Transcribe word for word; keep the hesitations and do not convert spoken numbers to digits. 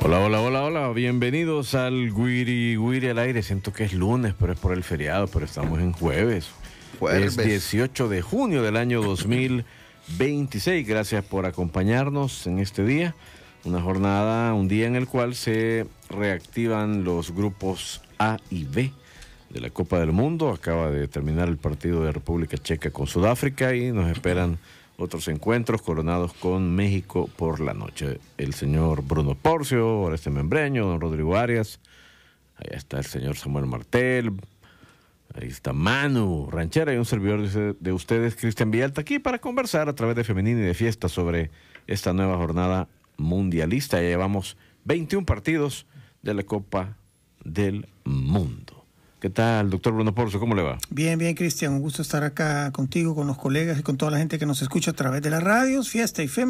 Hola, hola, hola, hola, bienvenidos al Wiri Wiri al aire. Siento que es lunes, pero es por el feriado, pero estamos en jueves. Jueves. Es dieciocho de junio del año dos mil veintiséis. Gracias por acompañarnos en este día. Una jornada, un día en el cual se reactivan los grupos A y B de la Copa del Mundo. Acaba de terminar el partido de República Checa con Sudáfrica y nos esperan otros encuentros coronados con México por la noche. El señor Bruno Porcio, Oreste Membreño, don Rodrigo Arias, allá está el señor Samuel Martel, ahí está Manu Ranchera y un servidor de, de ustedes, Cristian Villalta, aquí para conversar a través de Femenina y de Fiesta sobre esta nueva jornada mundialista. Ya llevamos veintiún partidos de la Copa del Mundo. ¿Qué tal, doctor Bruno Porcio? ¿Cómo le va? Bien, bien, Cristian. Un gusto estar acá contigo, con los colegas y con toda la gente que nos escucha a través de las radios, Fiesta y F M.